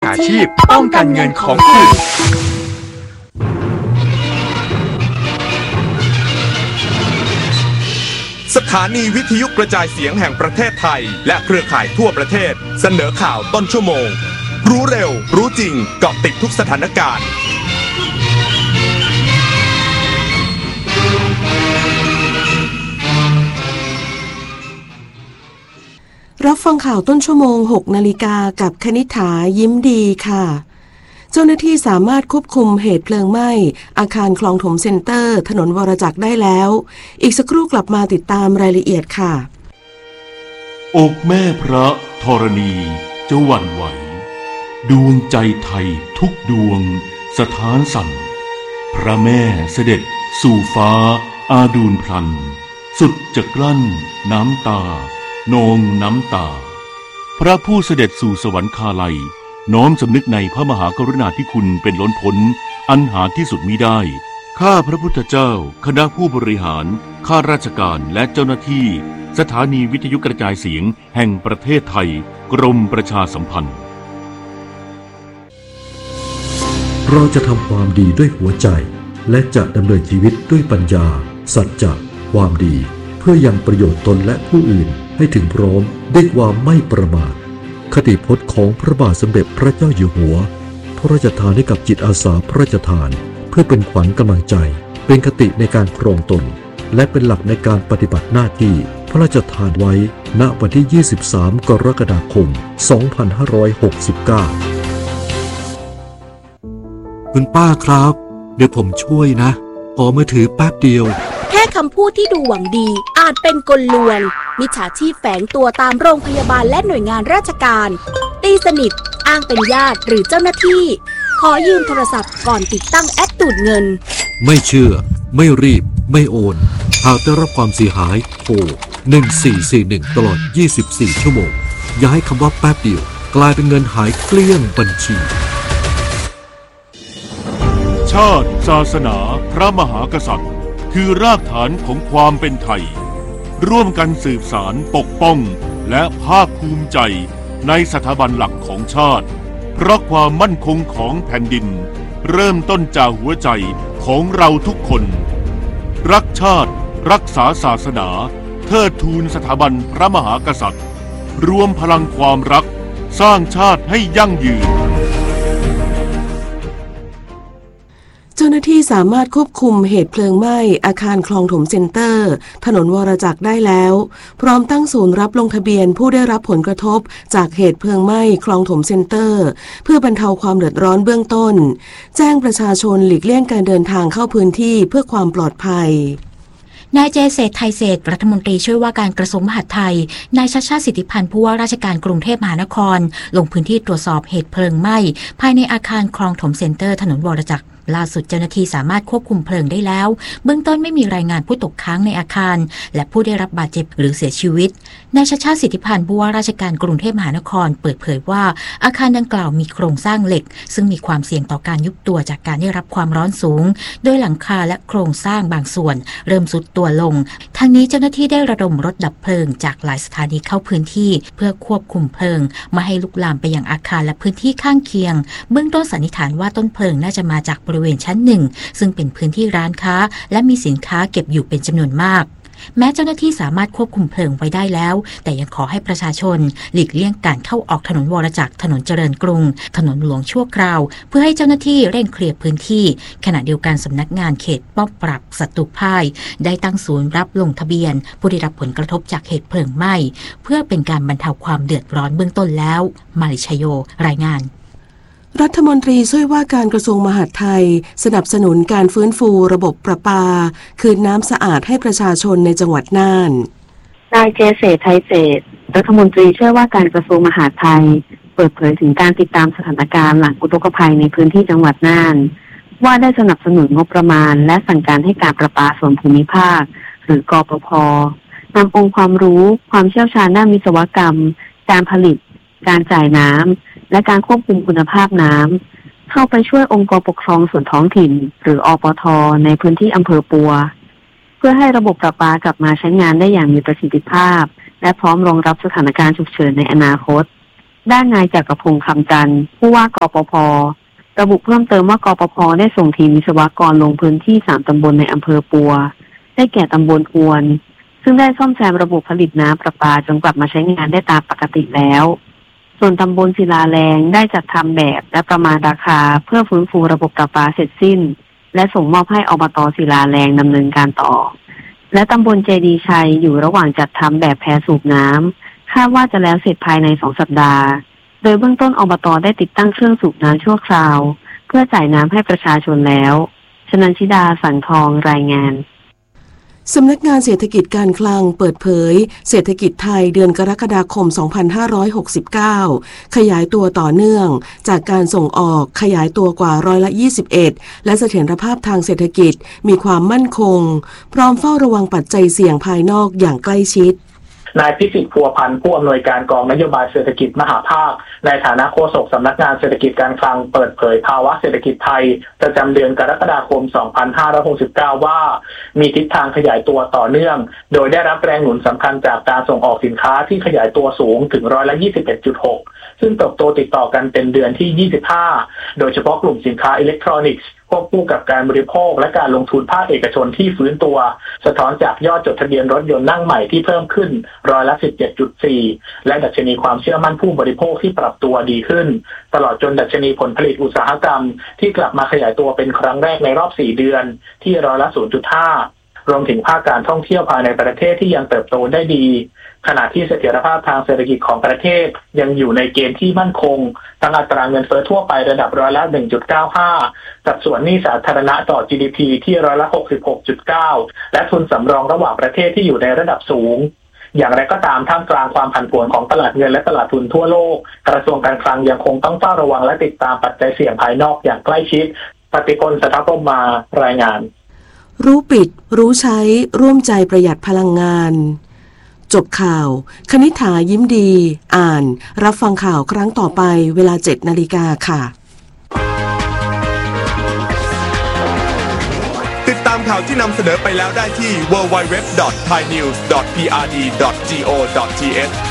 าชีพป้องกันเงินของคุณสถานีวิทยุกระจายเสียงแห่งประเทศไทยและเครือข่ายทั่วประเทศเสนอข่าวต้นชั่วโมงรู้เร็วรู้จริงเกาะติดทุกสถานการณ์รับฟังข่าวต้นชั่วโมง 6 นาฬิกากับคณิษฐายิ้มดีค่ะเจ้าหน้าที่สามารถควบคุมเหตุเพลิงไหม้อาคารคลองถมเซ็นเตอร์ถนนวรจักรได้แล้วอีกสักครู่กลับมาติดตามรายละเอียดค่ะอกแม่พระธรณีจะหวั่นไหวดวงใจไทยทุกดวงสถานสั่นพระแม่เสด็จสู่ฟ้าอาดูลพลันสุดจะกลั้นน้ำตานองน้ำตาพระผู้เสด็จสู่สวรรคาลัยน้อมสำนึกในพระมหากรุณาธิคุณเป็นล้นพ้นอันหาที่สุดมิได้ข้าพระพุทธเจ้าคณะผู้บริหารข้าราชการและเจ้าหน้าที่สถานีวิทยุกระจายเสียงแห่งประเทศไทยกรมประชาสัมพันธ์เราจะทำความดีด้วยหัวใจและจะดำเนินชีวิตด้วยปัญญาสัจจะความดีเพื่อยังประโยชน์ตนและผู้อื่นให้ถึงพร้อมด้วยความไม่ประมาทคติพจน์ของพระบาทสมเด็จพระเจ้าอยู่หัวพระราชทานให้กับจิตอาสาพระราชทานเพื่อเป็นขวัญกำลังใจเป็นคติในการครองตนและเป็นหลักในการปฏิบัติหน้าที่พระราชทานไว้ณวันที่ 23 กรกฎาคม 2569 คุณป้าครับเดี๋ยวผมช่วยนะขอมือถือแป๊บเดียวแค่คำพูดที่ดูหวังดีอาจเป็นกลลวงมิจฉาชีพแฝงตัวตามโรงพยาบาลและหน่วยงานราชการตีสนิทอ้างเป็นญาติหรือเจ้าหน้าที่ขอยืมโทรศัพท์ก่อนติดตั้งแอปดูดเงินไม่เชื่อไม่รีบไม่โอนหากได้รับความเสียหายโทร1441ตลอด24ชั่วโมงอย่าให้คำว่าแป๊บเดียวกลายเป็นเงินหายเกลี้ยงบัญชีชาติศาสนาพระมหากษัตริย์คือรากฐานของความเป็นไทยร่วมกันสืบสานปกป้องและภาคภูมิใจในสถาบันหลักของชาติเพราะความมั่นคงของแผ่นดินเริ่มต้นจากหัวใจของเราทุกคนรักชาติรักษาศาสนาเทิดทูนสถาบันพระมหากษัตริย์รวมพลังความรักสร้างชาติให้ยั่งยืนเจ้าหน้าที่สามารถควบคุมเหตุเพลิงไหม้อาคารคลองถมเซ็นเตอร์ถนนวรจักรได้แล้วพร้อมตั้งศูนย์รับลงทะเบียนผู้ได้รับผลกระทบจากเหตุเพลิงไหม้คลองถมเซ็นเตอร์เพื่อบรรเทาความเดือดร้อนเบื้องต้นแจ้งประชาชนหลีกเลี่ยงการเดินทางเข้าพื้นที่เพื่อความปลอดภัยนายเจเศรษฐ์ไทยเศรษฐ์รัฐมนตรีช่วยว่าการกระทรวงมหาดไทยนายชัชชาติสิทธิพันธ์ผู้ว่าราชการกรุงเทพมหานครลงพื้นที่ตรวจสอบเหตุเพลิงไหม้ภายในอาคารคลองถมเซ็นเตอร์ถนนวรจักรล่าสุดเจ้าหน้าที่สามารถควบคุมเพลิงได้แล้วเบื้องต้นไม่มีรายงานผู้ตกค้างในอาคารและผู้ได้รับบาดเจ็บหรือเสียชีวิตนายชัชชาติสิทธิพันธ์ผู้ว่าราชการกรุงเทพมหานครเปิดเผยว่าอาคารดังกล่าวมีโครงสร้างเหล็กซึ่งมีความเสี่ยงต่อการยุบตัวจากการได้รับความร้อนสูงโดยหลังคาและโครงสร้างบางส่วนเริ่มทรุดตัวลงทั้งนี้เจ้าหน้าที่ได้ระดมรถดับเพลิงจากหลายสถานีเข้าพื้นที่เพื่อควบคุมเพลิงไม่ให้ลุกลามไปยังอาคารและพื้นที่ข้างเคียงเบื้องต้นสันนิษฐานว่าต้นเพลิงน่าจะมาจากบริเวณชั้นหนึ่งซึ่งเป็นพื้นที่ร้านค้าและมีสินค้าเก็บอยู่เป็นจำนวนมากแม้เจ้าหน้าที่สามารถควบคุมเพลิงไว้ได้แล้วแต่ยังขอให้ประชาชนหลีกเลี่ยงการเข้าออกถนนวรจักรถนนเจริญกรุงถนนหลวงชั่วคราวเพื่อให้เจ้าหน้าที่เร่งเคลียร์พื้นที่ขณะเดียวกันสำนักงานเขตป้องปราบศัตรูพ่ายได้ตั้งศูนย์รับลงทะเบียนผู้ได้รับผลกระทบจากเหตุเพลิงไหม้เพื่อเป็นการบรรเทาความเดือดร้อนเบื้องต้นแล้วมาริชโยรายงานรัฐมนตรีช่วยว่าการกระทรวงมหาดไทยสนับสนุนการฟื้นฟูระบบประปาคืนน้ำสะอาดให้ประชาชนในจังหวัดน่านนายเจเศรษฐ์ไทยเศรษฐ์รัฐมนตรีช่วยว่าการกระทรวงมหาดไทยเปิดเผยถึงการติดตามสถานการณ์หลังอุทกภัยในพื้นที่จังหวัดน่านว่าได้สนับสนุนงบประมาณและสั่งการให้การประปาส่วนภูมิภาคหรือกปภ.นำองค์ความรู้ความเชี่ยวชาญด้านวิศวกรรมการผลิตการจ่ายน้ำและการควบคุมคุณภาพน้ำเข้าไปช่วยองค์กรปกครองส่วนท้องถิ่นหรืออปท.ในพื้นที่อำเภอปัวเพื่อให้ระบบประปากลับมาใช้งานได้อย่างมีประสิทธิภาพและพร้อมรองรับสถานการณ์ฉุกเฉินในอนาคตด้านนายจักรพงษ์คำจันทร์ผู้ว่ากปภ.ระบุเพิ่มเติมว่ากปภ.ได้ส่งทีมวิศวกรลงพื้นที่3ตำบลในอำเภอปัวได้แก่ตำบลอวนซึ่งได้ซ่อมแซมระบบผลิตน้ำประปาจนกลับมาใช้งานได้ตามปกติแล้วส่วนตำบลศิลาแรงได้จัดทำแบบและประมาณราคาเพื่อฟื้นฟูระบบประปาเสร็จสิ้นและส่งมอบให้อบต.ศิลาแรงดำเนินการต่อและตำบลเจดีชัยอยู่ระหว่างจัดทำแบบแพสูบน้ำคาดว่าจะแล้วเสร็จภายใน2 สัปดาห์โดยเบื้องต้นอบต.ได้ติดตั้งเครื่องสูบน้ำชั่วคราวเพื่อจ่ายน้ำให้ประชาชนแล้วชนันชิดาสังทองรายงานสำนักงานเศรษฐกิจการคลังเปิดเผยเศรษฐกิจไทยเดือนกรกฎาคม 2569 ขยายตัวต่อเนื่องจากการส่งออกขยายตัวกว่า21%และเสถียรภาพทางเศรษฐกิจมีความมั่นคงพร้อมเฝ้าระวังปัจจัยเสี่ยงภายนอกอย่างใกล้ชิดนายพิสิทธิ์พัวพันธ์ผู้อำนวยการกองนโยบายเศรษฐกิจมหาภาคในฐานะโฆษกสำนักงานเศรษฐกิจการคลังเปิดเผยภาวะเศรษฐกิจไทยประจำเดือนกรกฎาคม 2569 ว่ามีทิศทางขยายตัวต่อเนื่องโดยได้รับแรงหนุนสำคัญจากการส่งออกสินค้าที่ขยายตัวสูงถึง21.6%ซึ่งเติบโตติดต่อกันเป็นเดือนที่ 25 โดยเฉพาะกลุ่มสินค้าอิเล็กทรอนิกส์ควบคู่กับการบริโภคและการลงทุนภาคเอกชนที่ฟื้นตัวสะท้อนจากยอดจดทะเบียนรถยนต์นั่งใหม่ที่เพิ่มขึ้น17.4% และดัชนีความเชื่อมั่นผู้บริโภคที่ปรับตัวดีขึ้นตลอดจนดัชนีผลผลิตอุตสาหกรรมที่กลับมาขยายตัวเป็นครั้งแรกในรอบ4 เดือนที่0.5%รวมถึงภาคการท่องเที่ยวภายในประเทศที่ยังเติบโตได้ดีขณะที่เสถียรภาพทางเศรษฐกิจของประเทศยังอยู่ในเกณฑ์ที่มั่นคงทั้งอัตราเงินเฟ้อทั่วไประดับ1.95%สัดส่วนหนี้สาธารณะต่อ GDP ที่66.9% และทุนสำรองระหว่างประเทศที่อยู่ในระดับสูงอย่างไรก็ตามท่ามกลางความผันผวนของตลาดเงินและตลาดทุนทั่วโลกกระทรวงการคลังยังคงต้องเฝ้าระวังและติดตามปัจจัยเสี่ยงภายนอกอย่างใกล้ชิดปฏิพล สถาพมารายงานรู้ปิดรู้ใช้ร่วมใจประหยัดพลังงานจบข่าวคณิษฐายิ้มดีอ่านรับฟังข่าวครั้งต่อไปเวลา 7:00 น.ค่ะติดตามข่าวที่นำเสนอไปแล้วได้ที่ www.thainews.prd.go.th